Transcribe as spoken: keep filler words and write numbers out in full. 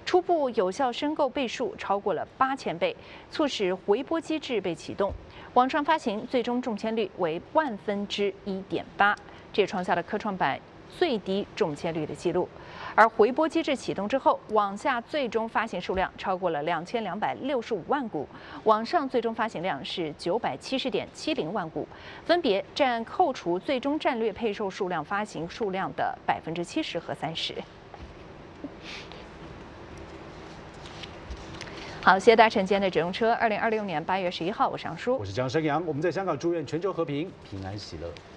初步有效申购倍数超过了八千倍，促使回拨机制被启动。网上发行最终中签率为万分之一点八，这也创下了科创板最低中签率的记录。而回拨机制启动之后，网下最终发行数量超过了两千两百六十五万股，网上最终发行量是九百七十点七零万股，分别占扣除最终战略配售数量发行数量的百分之七十和三十。好，谢谢大家，今天的只用车，二零二六年八月十一号，我是杨舒， 我是江生阳，我们在香港祝愿全球和平、平安喜乐。